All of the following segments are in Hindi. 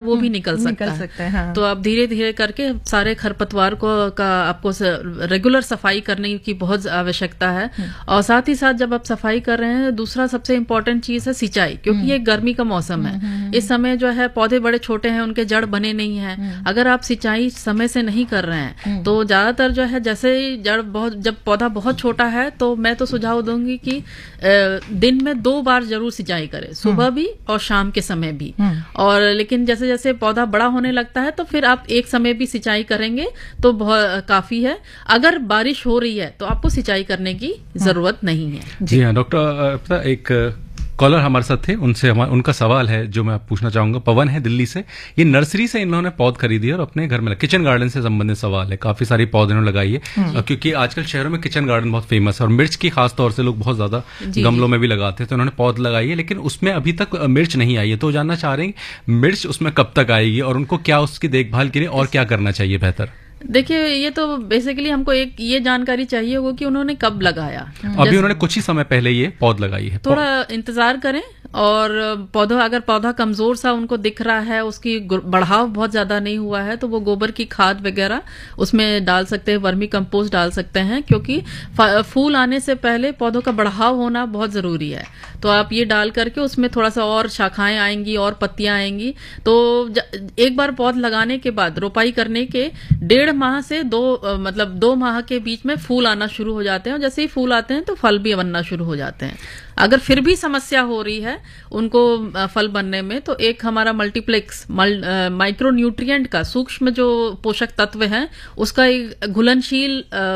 वो भी निकल सकता है। हाँ। तो आप धीरे धीरे करके सारे खरपतवार का आपको रेगुलर सफाई करने की बहुत आवश्यकता है। और साथ ही साथ जब आप सफाई कर रहे हैं, दूसरा सबसे इम्पोर्टेंट चीज है सिंचाई, क्योंकि ये गर्मी का मौसम है। इस समय जो है पौधे बड़े छोटे हैं, उनके जड़ बने नहीं है। अगर आप सिंचाई समय से नहीं कर रहे हैं तो ज्यादातर जो है, जैसे ही जब पौधा बहुत छोटा है तो मैं तो सुझाव दूंगी कि दिन में 2 बार जरूर सिंचाई करें, सुबह भी और शाम के समय भी। और लेकिन जैसे जैसे पौधा बड़ा होने लगता है तो फिर आप एक समय भी सिंचाई करेंगे तो बहुत काफी है। अगर बारिश हो रही है तो आपको सिंचाई करने की जरूरत नहीं है। जी हाँ डॉक्टर, एक कॉलर हमारे साथ थे, उनका सवाल है जो मैं पूछना चाहूंगा। पवन है दिल्ली से। ये नर्सरी से इन्होंने पौध खरीदी है और अपने घर में किचन गार्डन से संबंधित सवाल है। काफी सारी पौधे इन्होंने लगाई है क्योंकि आजकल शहरों में किचन गार्डन बहुत फेमस है और मिर्च की खास तौर से लोग बहुत ज्यादा गमलों में भी लगाते हैं। तो इन्होंने पौध लगाई है लेकिन उसमें अभी तक मिर्च नहीं आई है। तो जानना चाह रहे हैं मिर्च उसमें कब तक आएगी और उनको क्या उसकी देखभाल के लिए और क्या करना चाहिए बेहतर? देखिए, ये तो बेसिकली हमको एक ये जानकारी चाहिए होगी कि उन्होंने कब लगाया। अभी उन्होंने कुछ ही समय पहले ये पौध लगाई है। थोड़ा इंतजार करें। और अगर पौधा कमजोर सा उनको दिख रहा है, उसकी बढ़ाव बहुत ज्यादा नहीं हुआ है, तो वो गोबर की खाद वगैरह उसमें डाल सकते हैं, वर्मी कंपोस्ट डाल सकते हैं, क्योंकि फूल आने से पहले पौधों का बढ़ाव होना बहुत जरूरी है। तो आप ये डाल करके उसमें थोड़ा सा और शाखाएं आएंगी और पत्तियां आएंगी। तो एक बार पौध लगाने के बाद रोपाई करने के 1.5 माह से 2 माह के बीच में फूल आना शुरू हो जाते हैं। और जैसे ही फूल आते हैं तो फल भी बनना शुरू हो जाते हैं। अगर फिर भी समस्या हो रही है उनको फल बनने में, तो एक हमारा मल्टीप्लेक्स माइक्रो न्यूट्रिएंट का सूक्ष्म जो पोषक तत्व है उसका एक घुलनशील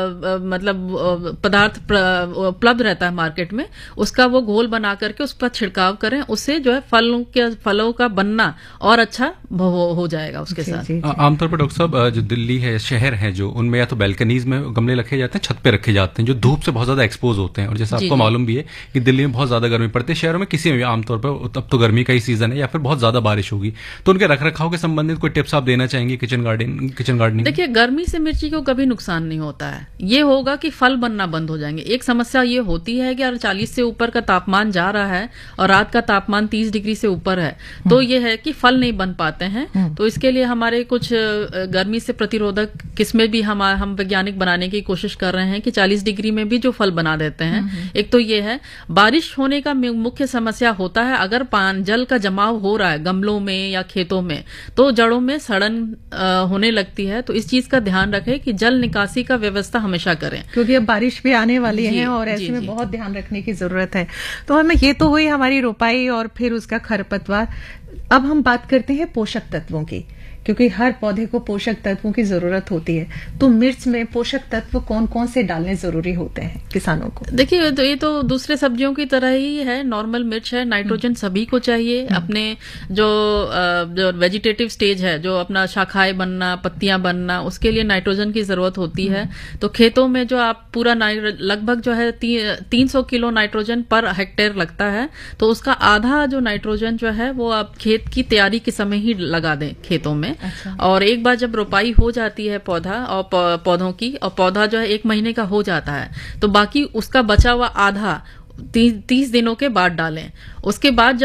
पदार्थ उपलब्ध रहता है मार्केट में। उसका वो घोल बना करके उसका छिड़काव करें, उससे जो है फलों का बनना और अच्छा हो जाएगा उसके साथ। आमतौर पर डॉक्टर साहब, जो दिल्ली है, शहर है जो, उनमें या तो बैल्कनीज में गमले रखे जाते हैं, छत पे रखे जाते हैं, जो धूप से बहुत ज्यादा एक्सपोज होते हैं। और जैसा आपको मालूम भी है कि दिल्ली में बहुत ज्यादा गर्मी पड़ती है, शहरों में किसी में भी आमतौर पर अब तो गर्मी का ही सीजन है या फिर बहुत ज्यादा बारिश होगी, तो उनके रखरखाव के संबंधित कोई टिप्स आप देना चाहेंगे किचन गार्डनिंग? देखिए, गर्मी से मिर्ची को कभी नुकसान नहीं होता है। ये होगा कि फल बनना बंद हो जाएंगे। एक समस्या ये होती है कि अगर 40 से ऊपर का तापमान जा रहा है और रात का तापमान 30 डिग्री से ऊपर है, तो ये है कि फल नहीं बन पाते हैं। तो इसके लिए हमारे कुछ गर्मी से प्रतिरोधक किस्में भी हम वैज्ञानिक बनाने की कोशिश कर रहे हैं कि 40 डिग्री में भी जो फल बना देते हैं। एक तो ये है। बारिश होने का मुख्य समस्या होता है अगर जल का जमाव हो रहा है गमलों में या खेतों में, तो जड़ों में सड़न होने लगती है। तो इस चीज का ध्यान रखें कि जल निकासी का व्यवस्था हमेशा करें, क्योंकि अब बारिश भी आने वाली है और ऐसे में बहुत ध्यान रखने की जरूरत है। तो हमें ये तो हुई हमारी रोपाई और फिर उसका खरपतवार। अब हम बात करते हैं पोषक तत्वों की, क्योंकि हर पौधे को पोषक तत्वों की जरूरत होती है। तो मिर्च में पोषक तत्व कौन कौन से डालने जरूरी होते हैं किसानों को? देखिए, तो ये तो दूसरे सब्जियों की तरह ही है। नॉर्मल मिर्च है, नाइट्रोजन सभी को चाहिए। अपने जो वेजिटेटिव स्टेज है, जो अपना शाखाएं बनना, पत्तियां बनना, उसके लिए नाइट्रोजन की जरूरत होती है। तो खेतों में जो आप पूरा लगभग जो है 300 किलो नाइट्रोजन पर हेक्टेयर लगता है। तो उसका आधा जो नाइट्रोजन जो है वो आप खेत की तैयारी के समय ही लगा दें खेतों में। अच्छा। और एक बार जब रोपाई हो जाती है पौधों की, और पौधा जो है 1 महीने का हो जाता है, तो बाकी उसका बचा हुआ आधा 30 दिनों के बाद डालें। उसके बाद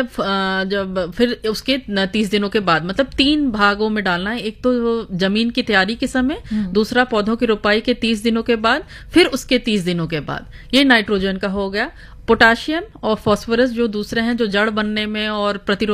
जब फिर उसके 30 दिनों के बाद, मतलब 3 भागों में डालना है। एक तो जमीन की तैयारी के समय, दूसरा पौधों की रोपाई के 30 दिनों के बाद, फिर उसके 30 दिनों के बाद। ये नाइट्रोजन का हो गया। पोटाशियम और फास्फोरस जो दूसरे हैं, जो जड़ बनने में और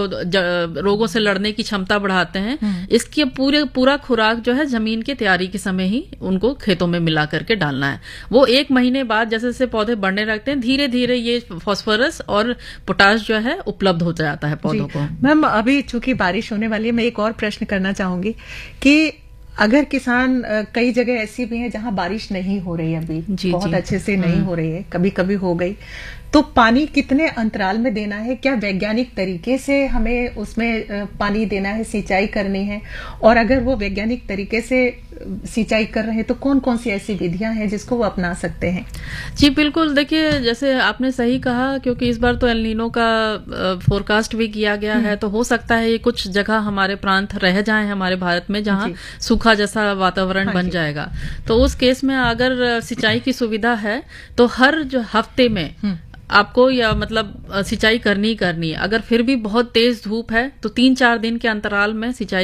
रोगों से लड़ने की क्षमता बढ़ाते हैं, इसकी पूरा खुराक जो है जमीन की तैयारी के समय ही उनको खेतों में मिला करके डालना है। वो 1 महीने बाद जैसे जैसे पौधे बढ़ने लगते हैं, धीरे धीरे ये फास्फोरस और पोटाश जो है उपलब्ध हो जाता है पौधों को। मैम, अभी चूंकि बारिश होने वाली है, मैं एक और प्रश्न करना चाहूंगी कि अगर किसान, कई जगह ऐसी भी हैं जहां बारिश नहीं हो रही है, अभी बहुत अच्छे से नहीं हो रही है, कभी कभी हो गई, तो पानी कितने अंतराल में देना है? क्या वैज्ञानिक तरीके से हमें उसमें पानी देना है, सिंचाई करनी है? और अगर वो वैज्ञानिक तरीके से सिंचाई कर रहे हैं तो कौन कौन सी ऐसी विधियां हैं जिसको वो अपना सकते हैं? जी बिल्कुल। देखिए, जैसे आपने सही कहा, क्योंकि इस बार तो एल नीनो का फोरकास्ट भी किया गया है। तो हो सकता है ये कुछ जगह हमारे प्रांत रह जाएं हमारे भारत में, जहां सूखा जैसा वातावरण बन जाएगा। तो उस केस में अगर सिंचाई की सुविधा है तो हर जो हफ्ते में आपको या सिंचाई करनी है। अगर फिर भी बहुत तेज धूप है तो 3-4 दिन के अंतराल में सिंचाई